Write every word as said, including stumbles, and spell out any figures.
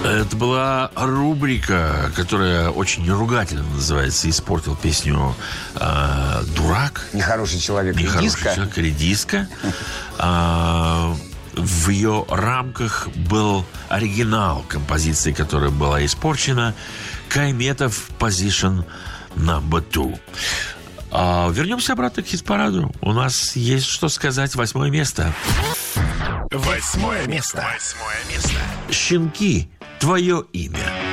Это была рубрика, которая очень ругательно называется. Испортил песню э, «Дурак». Нехороший человек. Нехороший Редиска. человек, редиска. А, в ее рамках был оригинал композиции, которая была испорчена. Кайметов «Position Number Two». А, вернемся обратно к хит-параду. У нас есть что сказать. Восьмое место. Восьмое место. «Щенки. Твое имя».